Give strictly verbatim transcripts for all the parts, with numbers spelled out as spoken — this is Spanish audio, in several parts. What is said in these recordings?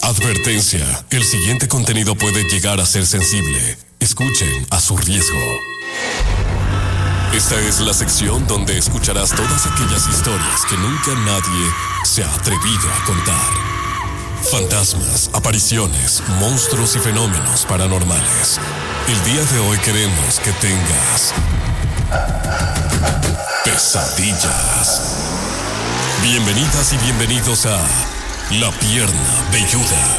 Advertencia, el siguiente contenido puede llegar a ser sensible. Escuchen a su riesgo. Esta es la sección donde escucharás todas aquellas historias que nunca nadie se ha atrevido a contar. Fantasmas, apariciones, monstruos y fenómenos paranormales. El día de hoy queremos que tengas pesadillas. Bienvenidas y bienvenidos a La Pierna Velluda.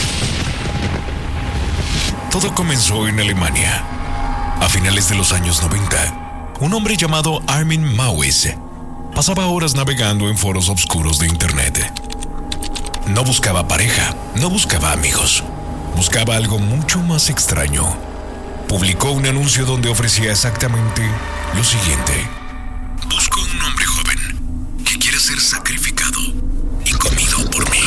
Todo comenzó en Alemania. A finales de los años noventa, un hombre llamado Armin Maues pasaba horas navegando en foros oscuros de internet. No buscaba pareja, no buscaba amigos, buscaba algo mucho más extraño. Publicó un anuncio donde ofrecía exactamente lo siguiente: busco un hombre joven que quiera ser sacrificado y comido por mí.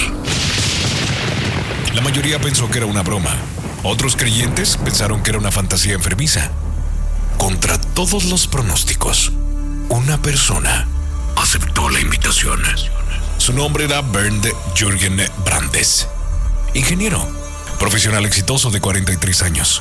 La mayoría pensó que era una broma. Otros creyentes pensaron que era una fantasía enfermiza. Contra todos los pronósticos, una persona aceptó la invitación. Su nombre era Bernd Jürgen Brandes, ingeniero, profesional exitoso de cuarenta y tres años.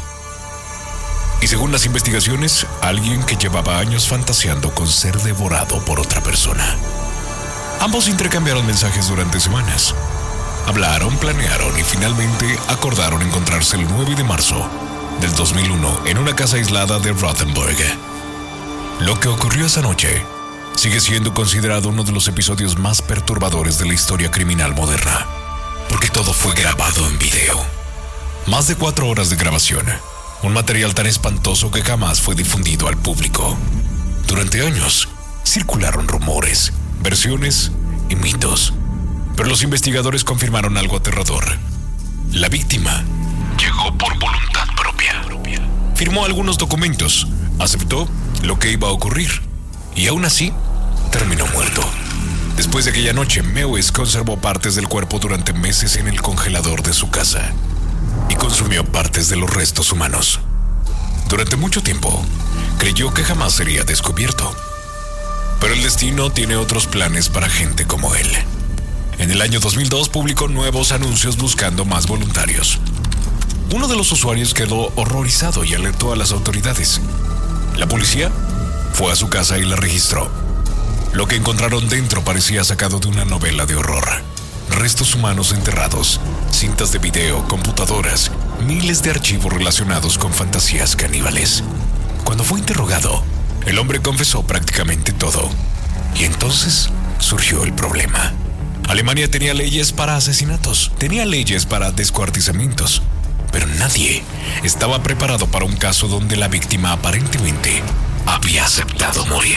Y según las investigaciones, alguien que llevaba años fantaseando con ser devorado por otra persona. Ambos intercambiaron mensajes durante semanas. Hablaron, planearon y finalmente acordaron encontrarse el nueve de marzo del dos mil uno en una casa aislada de Rothenburg. Lo que ocurrió esa noche sigue siendo considerado uno de los episodios más perturbadores de la historia criminal moderna, porque todo fue grabado en video. Más de cuatro horas de grabación, un material tan espantoso que jamás fue difundido al público. Durante años, circularon rumores, versiones y mitos, pero los investigadores confirmaron algo aterrador. La víctima llegó por voluntad propia. Firmó algunos documentos, aceptó lo que iba a ocurrir y aún así terminó muerto. Después de aquella noche, Maues conservó partes del cuerpo durante meses en el congelador de su casa y consumió partes de los restos humanos. Durante mucho tiempo, creyó que jamás sería descubierto. Pero el destino tiene otros planes para gente como él. En el año dos mil dos publicó nuevos anuncios buscando más voluntarios. Uno de los usuarios quedó horrorizado y alertó a las autoridades. La policía fue a su casa y la registró. Lo que encontraron dentro parecía sacado de una novela de horror. Restos humanos enterrados, cintas de video, computadoras, miles de archivos relacionados con fantasías caníbales. Cuando fue interrogado, el hombre confesó prácticamente todo. Y entonces surgió el problema. Alemania tenía leyes para asesinatos, tenía leyes para descuartizamientos, pero nadie estaba preparado para un caso donde la víctima aparentemente había aceptado morir.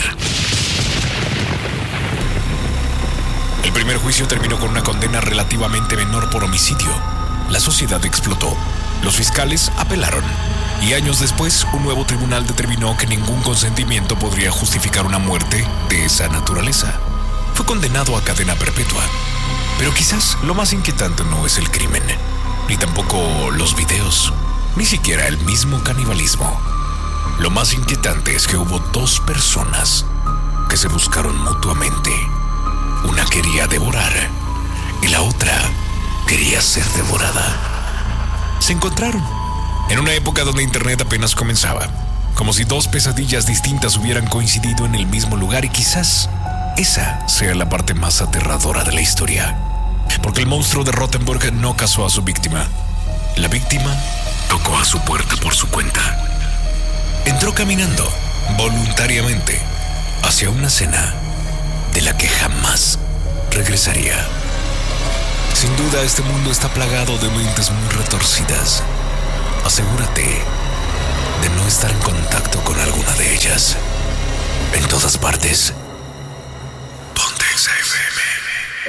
El primer juicio terminó con una condena relativamente menor por homicidio. La sociedad explotó. Los fiscales apelaron. Y años después, un nuevo tribunal determinó que ningún consentimiento podría justificar una muerte de esa naturaleza. Fue condenado a cadena perpetua. Pero quizás lo más inquietante no es el crimen, ni tampoco los videos, ni siquiera el mismo canibalismo. Lo más inquietante es que hubo dos personas que se buscaron mutuamente. Una quería devorar y la otra quería ser devorada. Se encontraron en una época donde Internet apenas comenzaba, como si dos pesadillas distintas hubieran coincidido en el mismo lugar, y quizás esa sea la parte más aterradora de la historia, porque el monstruo de Rothenburg no cazó a su víctima. La víctima tocó a su puerta por su cuenta. Entró caminando voluntariamente hacia una cena de la que jamás regresaría. Sin duda, este mundo está plagado de mentes muy retorcidas. Asegúrate de no estar en contacto con alguna de ellas. En todas partes